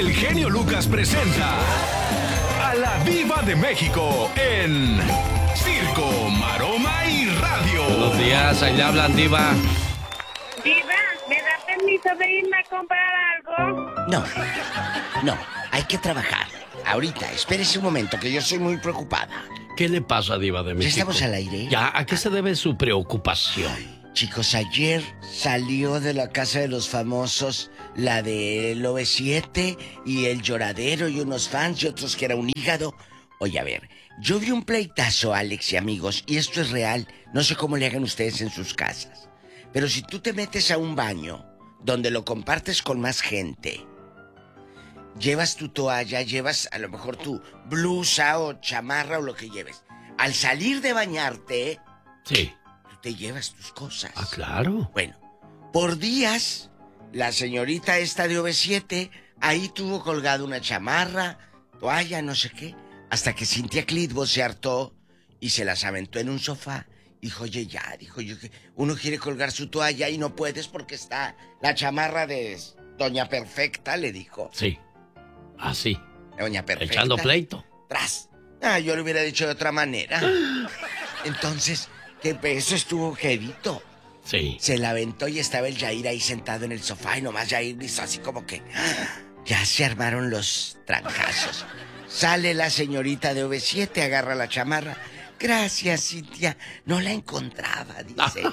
el genio Lucas presenta a la Diva de México en Circo, Maroma y Radio. Buenos días, ahí le hablan, Diva. Diva, ¿me da permiso de irme a comprar algo? No, hay que trabajar. Ahorita, espérese un momento, que yo soy muy preocupada. ¿Qué le pasa, Diva de México? ¿Ya estamos al aire? Ya, ¿a qué se debe su preocupación? Chicos, ayer salió de la casa de los famosos la del OV7 y el lloradero y unos fans y otros que era un hígado. Oye, a ver, yo vi un pleitazo, Alex y amigos, y esto es real. No sé cómo le hagan ustedes en sus casas. Pero si tú te metes a un baño donde lo compartes con más gente, llevas tu toalla, llevas a lo mejor tu blusa o chamarra o lo que lleves. Al salir de bañarte, sí, tú te llevas tus cosas. Ah, claro. Bueno, por días, la señorita esta de OV7 ahí tuvo colgado una chamarra, toalla, no sé qué, hasta que Cintia Clitbo se hartó y se las aventó en un sofá. Dijo, oye, ya, dijo yo que uno quiere colgar su toalla y no puedes porque está la chamarra de Doña Perfecta, le dijo. Sí, así. Doña Perfecta. Echando pleito. Tras. Yo le hubiera dicho de otra manera. Entonces, que eso estuvo quedito. Sí. Se la aventó y estaba el Jair ahí sentado en el sofá y nomás Jair hizo así como que... Ya se armaron los trancazos. Sale la señorita de OV7, agarra la chamarra. Gracias, Cintia. No la encontraba, dice.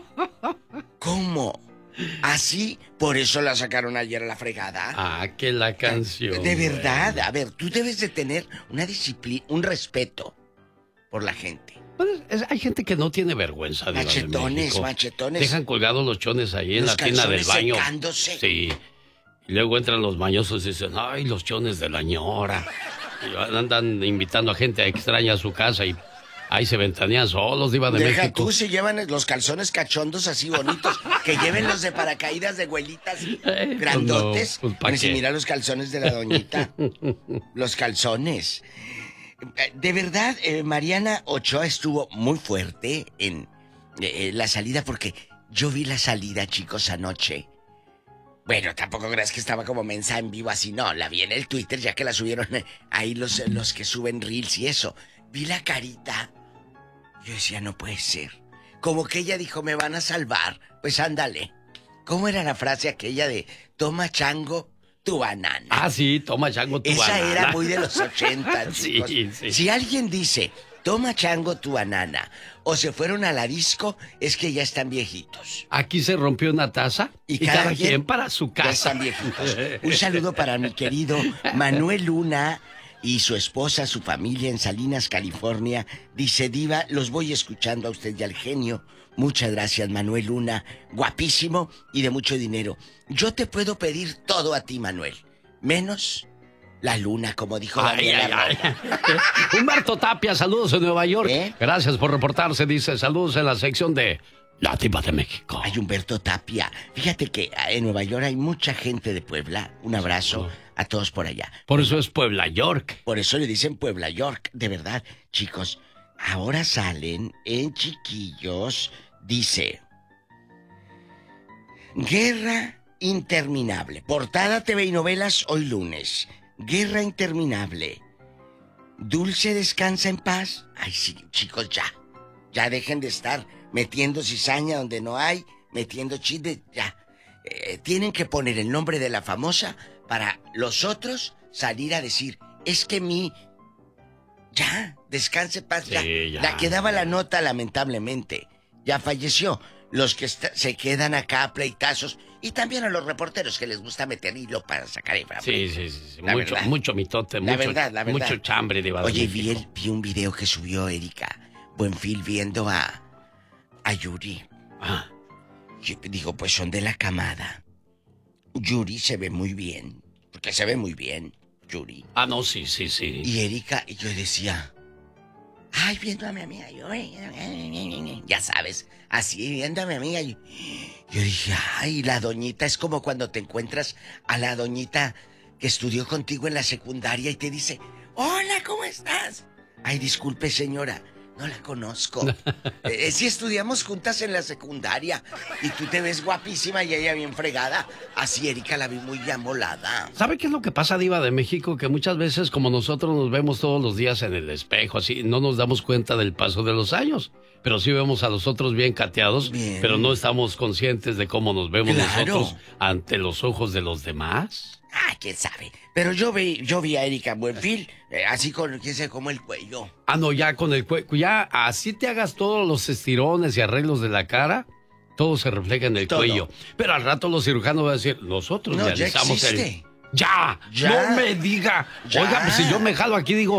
¿Cómo? ¿Así? ¿Por eso la sacaron ayer a la fregada? Ah, que la canción. De verdad, a ver, tú debes de tener una disciplina, un respeto por la gente. Pues, hay gente que no tiene vergüenza, Diva de México. Machetones. Dejan colgados los chones ahí en Los la tina del baño. secándose. Sí. Y luego entran los mañosos y dicen, ay, los chones de la ñora. Y andan invitando a gente extraña a su casa y ahí se ventanean solos, Diva de Deja México. tú, se llevan los calzones cachondos así bonitos, que lleven los de paracaídas de abuelitas grandotes. Pues no, pues, ¿pa' qué? Mira los calzones de la doñita. Los calzones. De verdad, Mariana Ochoa estuvo muy fuerte en la salida, porque yo vi la salida, chicos, anoche. Bueno, tampoco creas que estaba como mensa en vivo así, no, la vi en el Twitter ya que la subieron ahí los que suben reels y eso. Vi la carita. Yo decía, no puede ser. Como que ella dijo, me van a salvar. Pues ándale. ¿Cómo era la frase aquella de toma chango tu banana? Ah, sí, toma chango tu banana. Esa era muy de los 80, chicos. Sí, sí. Si alguien dice, toma chango tu banana, o se fueron a la disco, es que ya están viejitos. Aquí se rompió una taza y cada quien para su casa. Ya están viejitos. Un saludo para mi querido Manuel Luna y su esposa, su familia en Salinas, California. Dice, Diva, los voy escuchando a usted y al genio. Muchas gracias, Manuel Luna. Guapísimo y de mucho dinero. Yo te puedo pedir todo a ti, Manuel. Menos la luna, como dijo Daniela Romo. Humberto Tapia, saludos en Nueva York. Gracias por reportarse, dice, saludos en la sección de La Diva de México. Ay, Humberto Tapia. Fíjate que en Nueva York hay mucha gente de Puebla. Un abrazo a todos por allá. Por eso es Puebla York. Por eso le dicen Puebla York. De verdad, chicos, ahora salen en Chiquillos, dice... Guerra interminable. Portada TV y novelas hoy lunes. Guerra interminable. Dulce descansa en paz. Ay, sí, chicos, ya. Ya dejen de estar metiendo cizaña donde no hay, metiendo chile, ya. Tienen que poner el nombre de la famosa para los otros salir a decir, es que ya, descanse en paz, Sí, ya. ya. La que daba la nota, lamentablemente, ya falleció. Los que se quedan acá a pleitazos, y también a los reporteros que les gusta meter hilo para sacar infra. Sí. La Mucho, verdad. mucho mitote, La mucho, verdad. mucho chambre, Diva de Oye, México. vi un video que subió Erika Buenfil viendo a Yuri. Ah, Yo digo, pues son de la camada. Yuri se ve muy bien, porque se ve muy bien, Yuri. no, sí. Y Erika, y yo decía, ay, viendo a mi amiga, ya sabes, así viendo a mi amiga. Yo dije, ay, la doñita es como cuando te encuentras a la doñita que estudió contigo en la secundaria y te dice, hola, ¿cómo estás? Ay, disculpe, señora, No la conozco. Sí estudiamos juntas en la secundaria. Y tú te ves guapísima y ella bien fregada. Así Erika la vi muy amolada. ¿Sabe qué es lo que pasa, Diva de México? Que muchas veces, como nosotros nos vemos todos los días en el espejo, así, no nos damos cuenta del paso de los años. Pero sí vemos a los otros bien cateados, bien. Pero no estamos conscientes de cómo nos vemos nosotros ante los ojos de los demás. Ah, quién sabe. Pero yo vi a Erika Buenfil, así con, quién sabe, como el cuello. Ah, no, ya con el cuello, ya así te hagas todos los estirones y arreglos de la cara, todo se refleja en el cuello. Pero al rato los cirujanos van a decir, nosotros no, realizamos ya existe. ¡Ya! ¡No me diga! Ya. Oiga, pues si yo me jalo aquí, digo,